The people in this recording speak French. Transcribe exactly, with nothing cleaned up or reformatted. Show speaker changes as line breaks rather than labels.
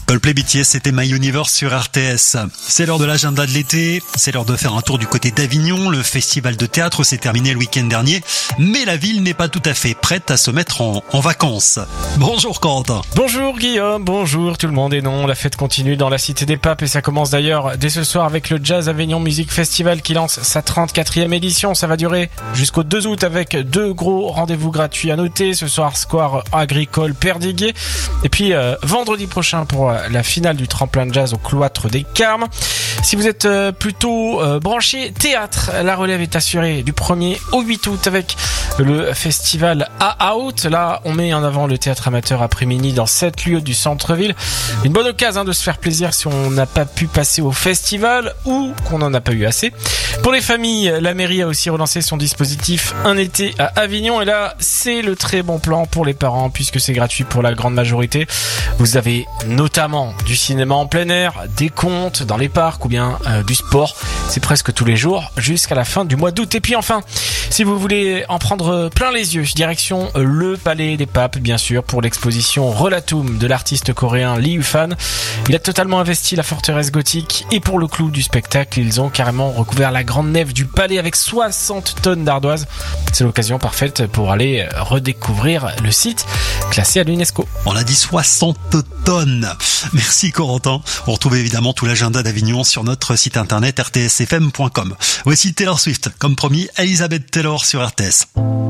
Coldplay B T S, c'était My Universe sur R T S. C'est l'heure de l'agenda de l'été, c'est l'heure de faire un tour du côté d'Avignon. Le festival de théâtre s'est terminé le week-end dernier, mais la ville n'est pas tout à fait prête à se mettre en, en vacances. Bonjour Corentin.
Bonjour Guillaume, bonjour tout le monde. Et non, la fête continue dans la Cité des Papes et ça commence d'ailleurs dès ce soir avec le Jazz Avignon Music Festival qui lance sa trente-quatrième édition. Ça va durer jusqu'au deux août avec deux gros rendez-vous gratuits à noter. Ce soir, Square Agricole Perdiguier. Et puis euh, vendredi prochain pour euh, la finale du tremplin de jazz au Cloître des Carmes. Si vous êtes euh, plutôt euh, branché théâtre, la relève est assurée du premier au huit août avec le festival A Out. Là, on met en avant le théâtre amateur après-midi dans sept lieux du centre-ville. Une bonne occasion de se faire plaisir si on n'a pas pu passer au festival ou qu'on n'en a pas eu assez. Pour les familles, la mairie a aussi relancé son dispositif Un été à Avignon. Et là, c'est le très bon plan pour les parents puisque c'est gratuit pour la grande majorité. Vous avez notamment du cinéma en plein air, des contes dans les parcs ou bien euh, du sport. C'est presque tous les jours jusqu'à la fin du mois d'août. Et puis enfin, si vous voulez en prendre plein les yeux, direction le Palais des Papes, bien sûr, pour l'exposition Relatum de l'artiste coréen Lee Ufan. Il a totalement investi la forteresse gothique et pour le clou du spectacle, ils ont carrément recouvert la grande nef du palais avec soixante tonnes d'ardoise. C'est l'occasion parfaite pour aller redécouvrir le site classé à l'UNESCO.
On a dit soixante tonnes. Merci Corentin. On retrouve évidemment tout l'agenda d'Avignon sur notre site internet r t s f m point com. Voici Taylor Swift, comme promis, Elizabeth Taylor sur R T S.